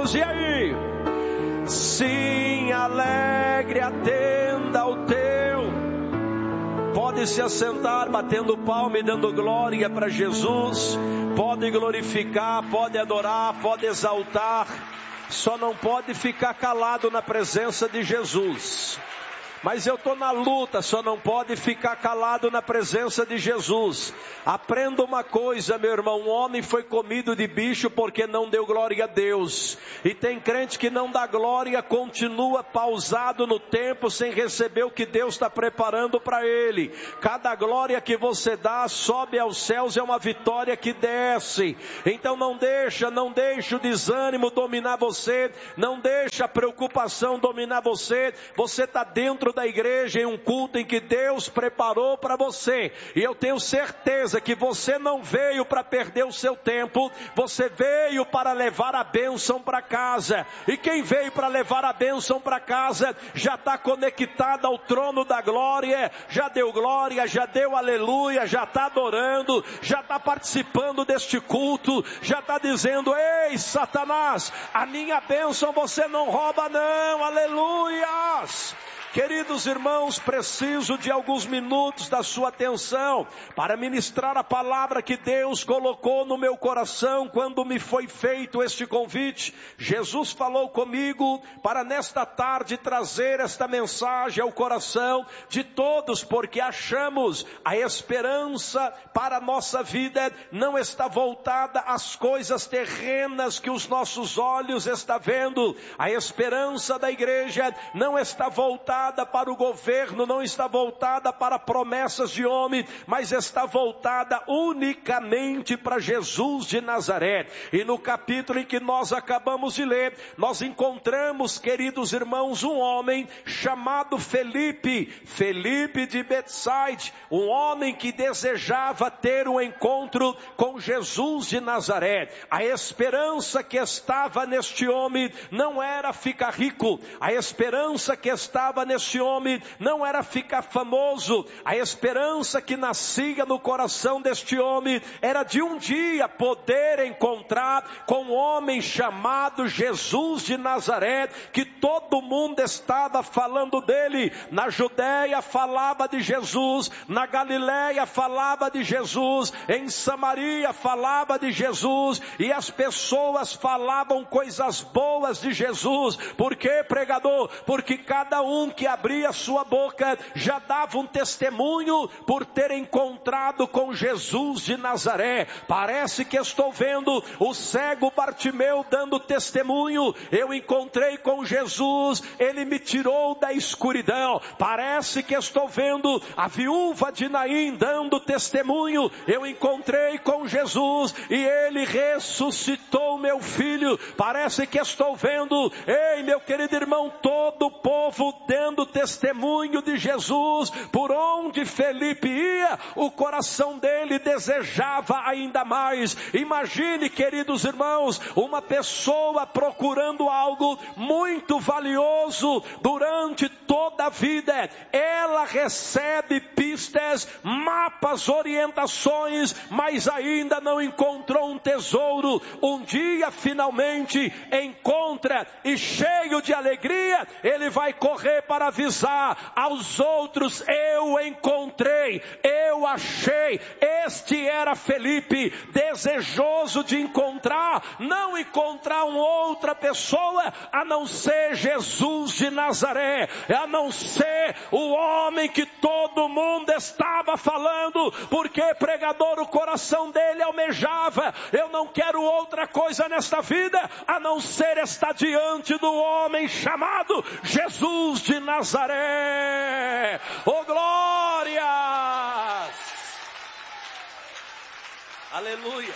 irmãos, e aí? Sim, alegre a tenda ao teu. Pode se assentar, batendo palma e dando glória para Jesus. Pode glorificar, pode adorar, pode exaltar. Só não pode ficar calado na presença de Jesus. Mas eu estou na luta, só não pode ficar calado na presença de Jesus. Aprenda uma coisa, meu irmão, um homem foi comido de bicho porque não deu glória a Deus. E tem crente que não dá glória, continua pausado no tempo, sem receber o que Deus está preparando para ele. Cada glória que você dá, sobe aos céus, é uma vitória que desce. Então não deixa o desânimo dominar você, não deixa a preocupação dominar você. Você está dentro da igreja, em um culto em que Deus preparou para você, e eu tenho certeza que você não veio para perder o seu tempo, você veio para levar a bênção para casa, e quem veio para levar a bênção para casa, já está conectado ao trono da glória, já deu glória, já deu aleluia, já está adorando, já está participando deste culto, já está dizendo: ei Satanás, a minha bênção você não rouba não, aleluias. Queridos irmãos, preciso de alguns minutos da sua atenção para ministrar a palavra que Deus colocou no meu coração quando me foi feito este convite. Jesus falou comigo para nesta tarde trazer esta mensagem ao coração de todos, porque achamos a esperança para a nossa vida não está voltada às coisas terrenas que os nossos olhos estão vendo. A esperança da igreja não está voltada para o governo, não está voltada para promessas de homem, mas está voltada unicamente para Jesus de Nazaré. E no capítulo em que nós acabamos de ler, nós encontramos, queridos irmãos, um homem chamado Felipe de Betsaide, um homem que desejava ter um encontro com Jesus de Nazaré. A esperança que estava neste homem não era ficar rico, a esperança que estava neste homem não era ficar famoso, a esperança que nascia no coração deste homem era de um dia poder encontrar com um homem chamado Jesus de Nazaré, que todo mundo estava falando dele. Na Judeia falava de Jesus, na Galileia falava de Jesus, em Samaria falava de Jesus, e as pessoas falavam coisas boas de Jesus. Por quê, pregador? Porque cada um que abria sua boca já dava um testemunho por ter encontrado com Jesus de Nazaré. Parece que estou vendo o cego Bartimeu dando testemunho: eu encontrei com Jesus, ele me tirou da escuridão. Parece que estou vendo a viúva de Naim dando testemunho: eu encontrei com Jesus e ele ressuscitou meu filho. Parece que estou vendo, ei meu querido irmão, todo o povo dando testemunho de Jesus. Por onde Felipe ia, o coração dele desejava ainda mais. Imagine, queridos irmãos, uma pessoa procurando algo muito valioso durante toda a vida. Ela recebe pistas, mapas, orientações, mas ainda não encontrou um tesouro. Um dia finalmente encontra, e cheio de alegria, ele vai correr para avisar aos outros: eu encontrei, eu achei. Este era Felipe, desejoso de encontrar, não encontrar uma outra pessoa a não ser Jesus de Nazaré, a não ser o homem que todo mundo estava falando. Porque, pregador, o coração dele almejava: eu não quero outra coisa nesta vida a não ser estar diante do homem chamado Jesus de Nazaré. Oh, glórias! Aleluia!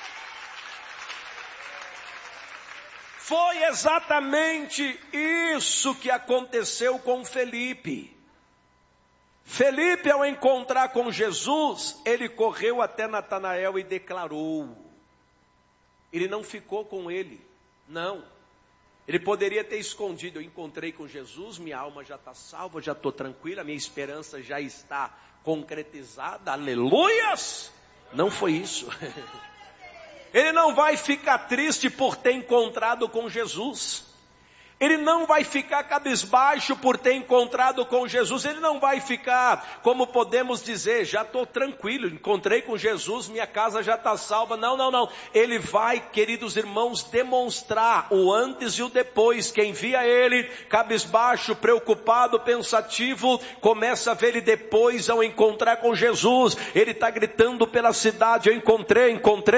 Foi exatamente isso que aconteceu com Felipe. Felipe, ao encontrar com Jesus, ele correu até Natanael e declarou. Ele não ficou com ele, não. Ele poderia ter escondido: eu encontrei com Jesus, minha alma já está salva, já estou tranquila, minha esperança já está concretizada, aleluias. Não foi isso. Ele não vai ficar triste por ter encontrado com Jesus. Ele não vai ficar cabisbaixo por ter encontrado com Jesus. Ele não vai ficar, como podemos dizer, já estou tranquilo, encontrei com Jesus, minha casa já está salva. Não, não, não. Ele vai, queridos irmãos, demonstrar o antes e o depois. Quem via ele cabisbaixo, preocupado, pensativo, começa a ver ele depois ao encontrar com Jesus. Ele está gritando pela cidade, eu encontrei.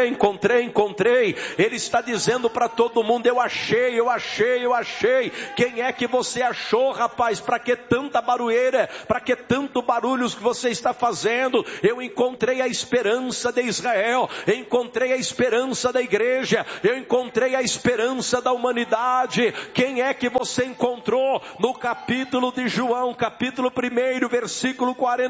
Ele está dizendo para todo mundo, eu achei. Quem é que você achou, rapaz? Para que tanta barulheira? Para que tanto barulho que você está fazendo? Eu encontrei a esperança de Israel, eu encontrei a esperança da igreja, eu encontrei a esperança da humanidade. Quem é que você encontrou? No capítulo de João, capítulo 1, versículo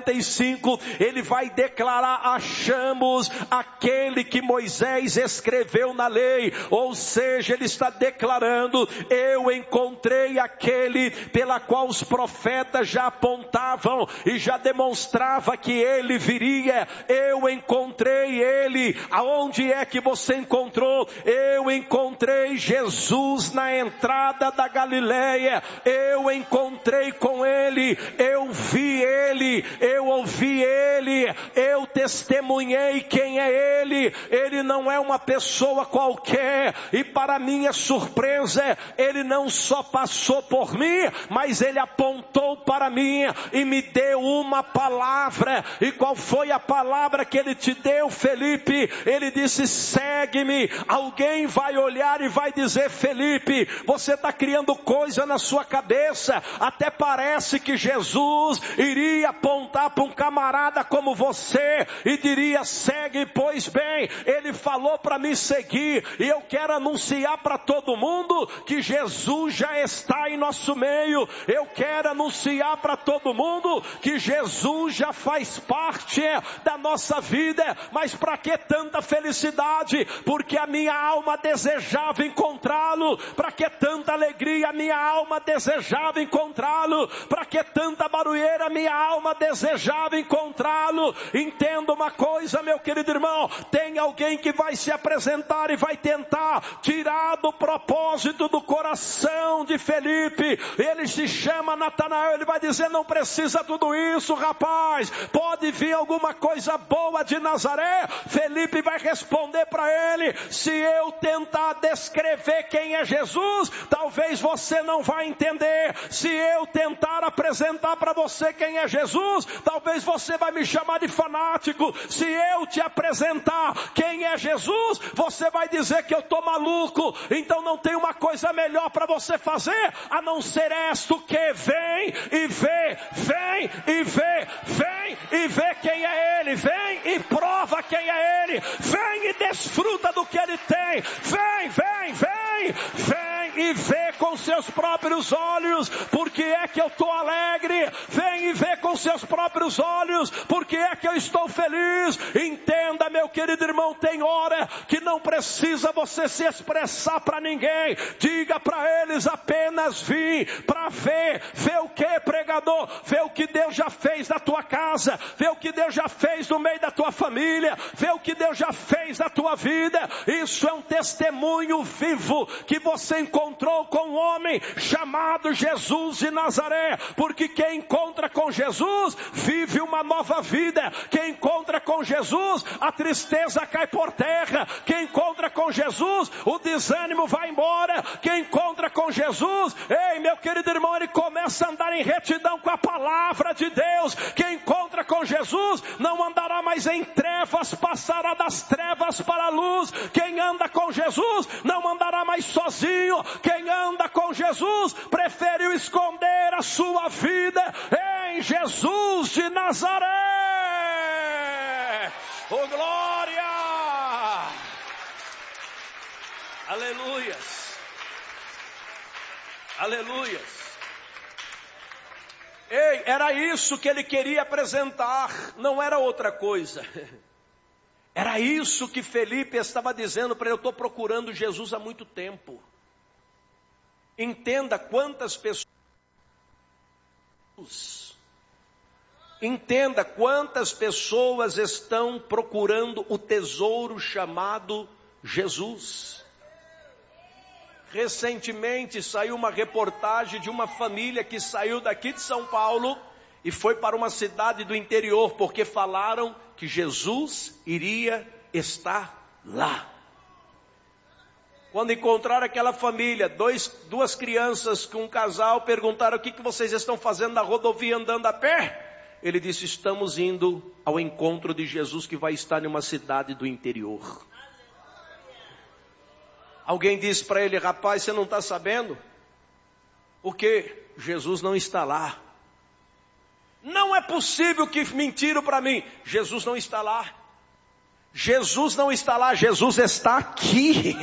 45, ele vai declarar, achamos aquele que Moisés escreveu na lei. Ou seja, ele está declarando, eu encontrei aquele pela qual os profetas já apontavam e já demonstrava que ele viria. Eu encontrei ele. Aonde é que você encontrou? Eu encontrei Jesus na entrada da Galileia. Eu encontrei com ele, eu vi ele, eu ouvi ele, eu testemunhei quem é ele. Ele não é uma pessoa qualquer, e para minha surpresa, ele não só passou por mim, mas ele apontou para mim e me deu uma palavra. E qual foi a palavra que ele te deu, Felipe? Ele disse, segue-me. Alguém vai olhar e vai dizer, Felipe, você está criando coisa na sua cabeça. Até parece que Jesus iria apontar para um camarada como você e diria, segue. Pois bem, ele falou para me seguir, e eu quero anunciar para todo mundo que Jesus já está em nosso meio. Eu quero anunciar para todo mundo que Jesus já faz parte da nossa vida. Mas para que tanta felicidade? Porque a minha alma desejava encontrá-lo. Para que tanta alegria? A minha alma desejava encontrá-lo. Para que tanta barulheira? A minha alma desejava encontrá-lo. Entenda uma coisa, meu querido irmão, tem alguém que vai se apresentar e vai tentar tirar do propósito do coração de Felipe. Ele se chama Natanael. Ele vai dizer, não precisa tudo isso, rapaz, pode vir alguma coisa boa de Nazaré. Felipe vai responder para ele, se eu tentar descrever quem é Jesus, talvez você não vai entender. Se eu tentar apresentar para você quem é Jesus, talvez você vai me chamar de fanático. Se eu te apresentar quem é Jesus, você vai dizer que eu estou maluco. Então não tem uma coisa melhor para você fazer a não ser esto, que vem e vê, vem e vê, vem e vê quem é ele, vem e prova quem é ele, vem e desfruta do que ele tem, vem e vê com seus próprios olhos, porque é que eu estou alegre, vem e vê com seus próprios olhos, porque é que eu estou feliz. Entenda, meu querido irmão, tem hora que não precisa você se expressar para ninguém. Diga para eles, apenas vim para ver o que, pregador? Ver o que Deus já fez na tua casa, ver o que Deus já fez no meio da tua família, ver o que Deus já fez na tua vida. Isso é um testemunho vivo que você encontrou com um homem chamado Jesus de Nazaré, porque quem encontra com Jesus vive uma nova vida. Quem encontra com Jesus, a tristeza cai por terra. Quem encontra com Jesus, o desânimo vai embora. Quem encontra com Jesus, ei, meu querido irmão, ele começa a andar em retidão com a palavra de Deus. Quem encontra com Jesus não andará mais em trevas, passará das trevas para a luz. Quem anda com Jesus não andará mais sozinho. Quem anda com Jesus preferiu esconder a sua vida em Jesus de Nazaré. Oh, glória! Aleluias! Aleluias! Ei, era isso que ele queria apresentar, não era outra coisa. Era isso que Felipe estava dizendo para ele, eu estou procurando Jesus há muito tempo. Entenda quantas pessoas estão procurando o tesouro chamado Jesus. Recentemente saiu uma reportagem de uma família que saiu daqui de São Paulo e foi para uma cidade do interior, porque falaram que Jesus iria estar lá. Quando encontraram aquela família, duas crianças com um casal, perguntaram: o que vocês estão fazendo na rodovia andando a pé? Ele disse: estamos indo ao encontro de Jesus que vai estar em uma cidade do interior. Alguém disse para ele: rapaz, você não está sabendo? Porque Jesus não está lá. Não é possível que mentiram para mim. Jesus não está lá. Jesus não está lá, Jesus está aqui.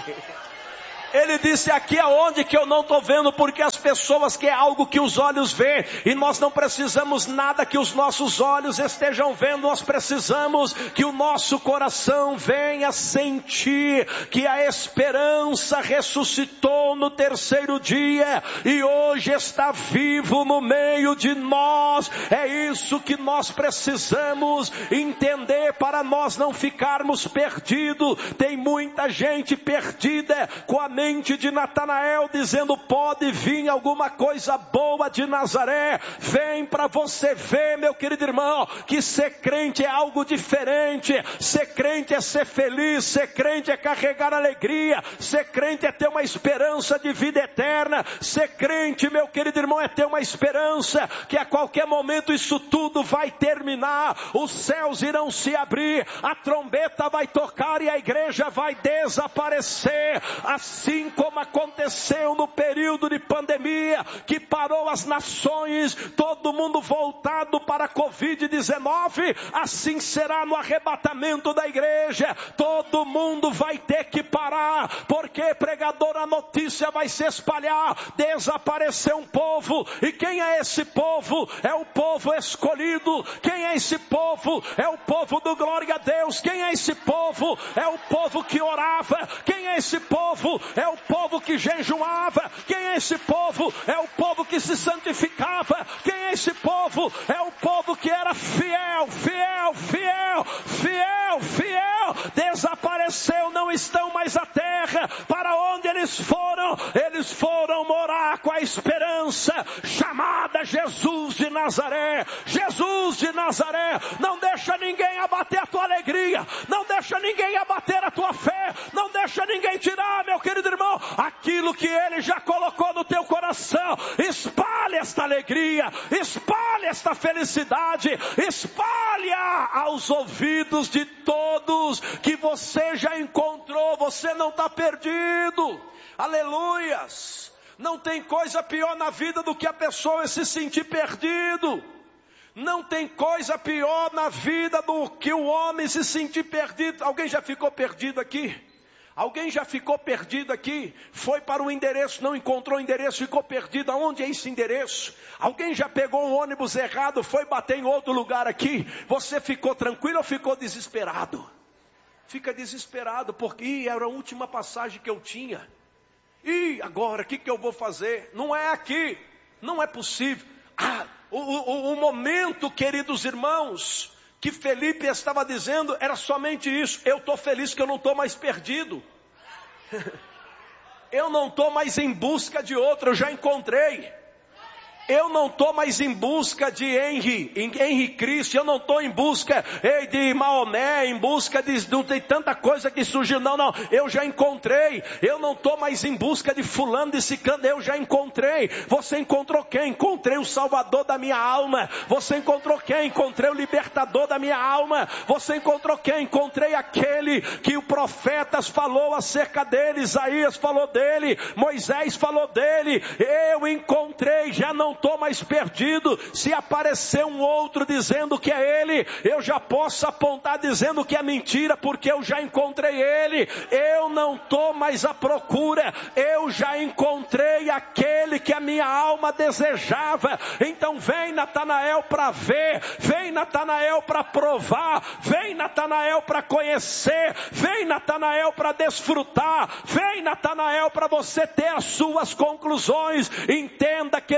Ele disse: aqui aonde que eu não estou vendo, porque as pessoas querem algo que os olhos veem, e nós não precisamos nada que os nossos olhos estejam vendo, nós precisamos que o nosso coração venha sentir que a esperança ressuscitou no terceiro dia, e hoje está vivo no meio de nós. É isso que nós precisamos entender para nós não ficarmos perdidos. Tem muita gente perdida com a mente de Natanael, dizendo: pode vir alguma coisa boa de Nazaré. Vem para você ver, meu querido irmão, que ser crente é algo diferente. Ser crente é ser feliz, ser crente é carregar alegria, ser crente é ter uma esperança de vida eterna. Ser crente, meu querido irmão, é ter uma esperança que a qualquer momento isso tudo vai terminar, os céus irão se abrir, a trombeta vai tocar e a igreja vai desaparecer. Assim como aconteceu no período de pandemia, que parou as nações, todo mundo voltado para a Covid-19, assim será no arrebatamento da igreja. Todo mundo vai ter que parar, porque pregador, a notícia vai se espalhar, desapareceu um povo. E quem é esse povo? É o povo escolhido. Quem é esse povo? É o povo do glória a Deus. Quem é esse povo? É o povo que orava. Quem é esse povo? É o povo que jejuava. Quem é esse povo? É o povo que se santificava. Quem é esse povo? É o povo que era fiel, fiel, fiel, fiel, fiel. Desapareceu, não estão mais na terra. Para onde eles foram? Eles foram morar com a esperança chamada Jesus de Nazaré. Jesus de Nazaré. Não deixa ninguém abater a tua alegria, não deixa ninguém abater a tua fé, não deixa ninguém tirar, meu querido irmão, aquilo que Ele já colocou no teu coração. Espalhe esta alegria, espalhe esta felicidade, espalhe-a aos ouvidos de todos, que você já encontrou, você não está perdido. Aleluias! Não tem coisa pior na vida do que a pessoa se sentir perdido. Não tem coisa pior na vida do que o homem se sentir perdido. Alguém já ficou perdido aqui? Alguém já ficou perdido aqui? Foi para o endereço, não encontrou o endereço, ficou perdido. Aonde é esse endereço? Alguém já pegou um ônibus errado, foi bater em outro lugar aqui? Você ficou tranquilo ou ficou desesperado? Fica desesperado, porque era a última passagem que eu tinha. E agora, o que eu vou fazer? Não é aqui, não é possível. O momento, queridos irmãos, que Felipe estava dizendo era somente isso: eu estou feliz que eu não estou mais perdido. Eu não estou mais em busca de outro, eu já encontrei. Eu não estou mais em busca de Henri Cristo, eu não estou em busca de Maomé, em busca de não tem tanta coisa que surgiu, não, eu já encontrei. Eu não estou mais em busca de fulano, de ciclano, eu já encontrei. Você encontrou quem? Encontrei o Salvador da minha alma. Você encontrou quem? Encontrei o Libertador da minha alma. Você encontrou quem? Encontrei aquele que o profetas falou acerca dele, Isaías falou dele, Moisés falou dele. Eu encontrei, já não estou mais perdido. Se aparecer um outro dizendo que é ele, eu já posso apontar dizendo que é mentira, porque eu já encontrei ele. Eu não estou mais à procura, eu já encontrei aquele que a minha alma desejava. Então vem, Natanael, para ver, vem, Natanael, para provar, vem, Natanael, para conhecer, vem, Natanael, para desfrutar, vem, Natanael, para você ter as suas conclusões. Entenda, queridos irmãos,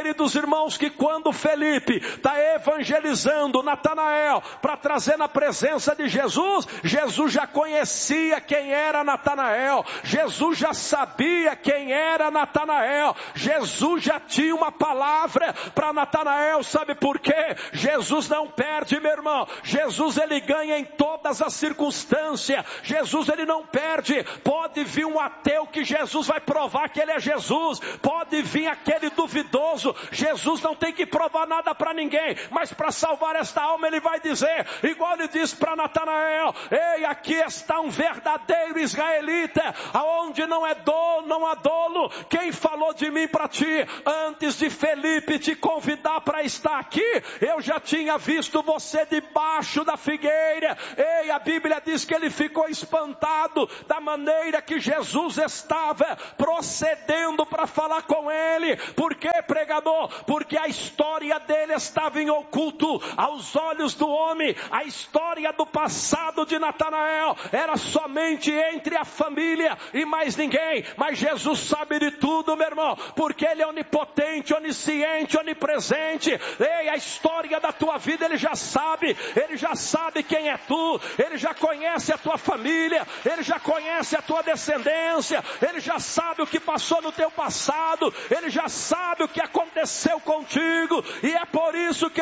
irmãos, que quando Felipe está evangelizando Natanael para trazer na presença de Jesus, Jesus já conhecia quem era Natanael, Jesus já sabia quem era Natanael, Jesus já tinha uma palavra para Natanael. Sabe por quê? Jesus não perde, meu irmão. Jesus, ele ganha em todas as circunstâncias. Jesus, ele não perde. Pode vir um ateu que Jesus vai provar que ele é Jesus, pode vir aquele duvidoso, Jesus não tem que provar nada para ninguém, mas para salvar esta alma ele vai dizer, igual ele disse para Natanael: ei, aqui está um verdadeiro israelita, aonde não há dolo. Quem falou de mim para ti? Antes de Felipe te convidar para estar aqui, eu já tinha visto você debaixo da figueira. Ei, a Bíblia diz que ele ficou espantado da maneira que Jesus estava procedendo para falar com ele. Por quê, pregador? Porque a história dele estava em oculto aos olhos do homem. A história do passado de Natanael era somente entre a família e mais ninguém. Mas Jesus sabe de tudo, meu irmão, porque ele é onipotente, onisciente, onipresente. Ei, a história da tua vida ele já sabe quem é tu, ele já conhece a tua família, ele já conhece a tua descendência, ele já sabe o que passou no teu passado, ele já sabe o que aconteceu contigo, e é por isso que